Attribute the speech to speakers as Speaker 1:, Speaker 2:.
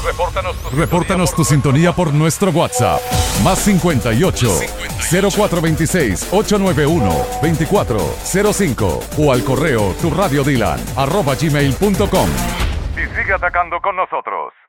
Speaker 1: Repórtanos tu sintonía por nuestro WhatsApp. Más 58 0426 891 2405 o al correo turradiodilan@gmail.com.
Speaker 2: Y sigue atacando con nosotros.